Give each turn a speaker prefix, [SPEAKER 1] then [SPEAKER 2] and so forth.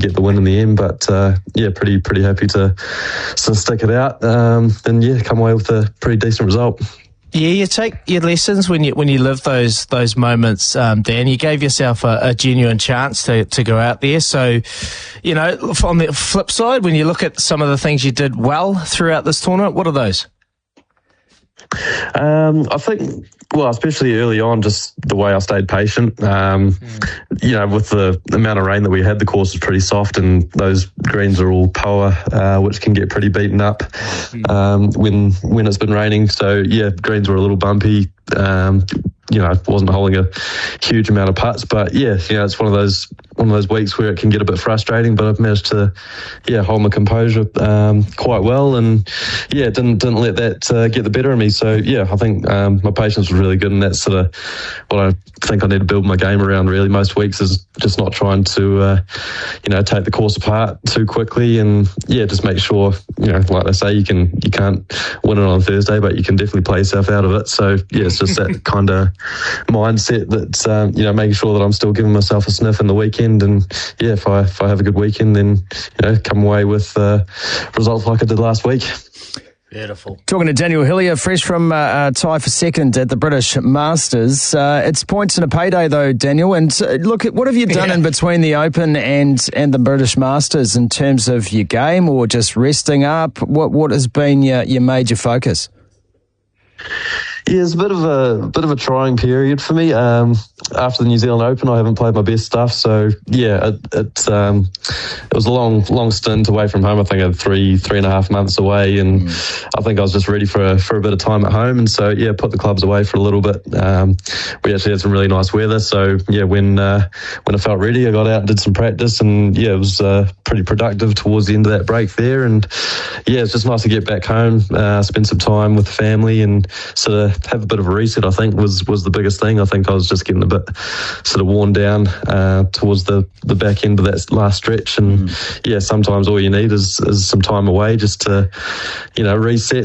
[SPEAKER 1] get the win in the end. But pretty happy to sort of stick it out and come away with a pretty decent result.
[SPEAKER 2] Yeah, you take your lessons when you live those moments, Dan. You gave yourself a genuine chance to go out there. So, on the flip side, when you look at some of the things you did well throughout this tournament, what are those?
[SPEAKER 1] I think, especially early on, just the way I stayed patient. With the amount of rain that we had, the course was pretty soft, and those greens are all power, which can get pretty beaten up when it's been raining. So greens were a little bumpy. I wasn't holding a huge amount of putts, but it's one of those weeks where it can get a bit frustrating. But I've managed to hold my composure quite well, and didn't let that get the better of me. So I think my patience was really good, and that's sort of what I think I need to build my game around. Really, most weeks is just not trying to take the course apart too quickly, and just make sure like they say, you can't win it on Thursday, but you can definitely play yourself out of it. So it's just that kind of mindset that making sure that I'm still giving myself a sniff in the weekend, and if I have a good weekend, then come away with results like I did last week.
[SPEAKER 2] Beautiful.
[SPEAKER 3] Talking to Daniel Hillier, fresh from tie for second at the British Masters. It's points and a payday though, Daniel. And look, what have you done in between the Open and the British Masters in terms of your game, or just resting up? What has been your major focus?
[SPEAKER 1] Yeah, it's a bit of a trying period for me. After the New Zealand Open, I haven't played my best stuff. So it was a long stint away from home. I think I had three and a half months away, and I think I was just ready for a bit of time at home. And so put the clubs away for a little bit. We actually had some really nice weather. So when I felt ready, I got out and did some practice, and it was pretty productive towards the end of that break there. And it's just nice to get back home, spend some time with the family, and sort of have a bit of a reset. I think was the biggest thing. I think I was just getting a bit sort of worn down towards the back end of that last stretch, and sometimes all you need is some time away just to reset